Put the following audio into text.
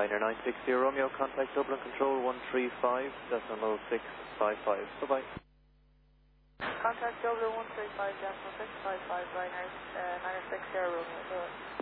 Ryanair 960 Romeo, contact Dublin Control 135, decimal 655. Bye-bye. Contact Dublin 135, decimal 655, Ryanair 960 Romeo.